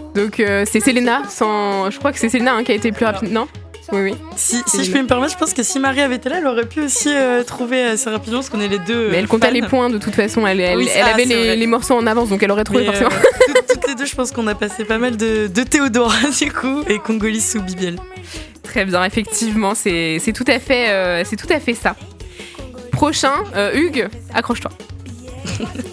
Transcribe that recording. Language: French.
Donc c'est Selena, je crois que c'est Selena qui a été plus rapide, non ? Oui. Si je peux me permettre, je pense que si Marie avait été là, elle aurait pu aussi trouver assez rapidement, parce qu'on est les deux. Mais elle comptait les points de toute façon, elle avait les morceaux en avance, donc elle aurait trouvé forcément. Toutes les deux, je pense qu'on a passé pas mal de Théodora du coup, et Congolis sous Bibiel. Très bien, effectivement, c'est tout à fait ça. Prochain, Hugues, accroche-toi.